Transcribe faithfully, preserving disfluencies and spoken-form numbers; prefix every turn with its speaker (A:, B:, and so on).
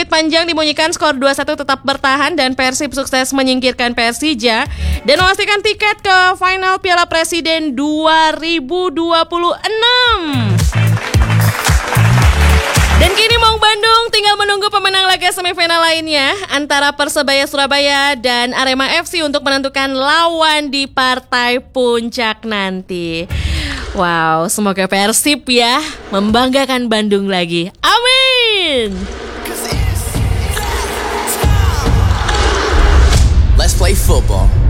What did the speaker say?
A: panjang dibunyikan skor dua satu tetap bertahan dan Persib sukses menyingkirkan Persija dan memastikan tiket ke final Piala Presiden dua ribu dua puluh enam. Dan kini Maung Bandung tinggal menunggu pemenang laga semifinal lainnya antara Persebaya Surabaya dan Arema F C untuk menentukan lawan di partai puncak nanti. Wow, semoga Persib ya membanggakan Bandung lagi. Amin.
B: Let's play football.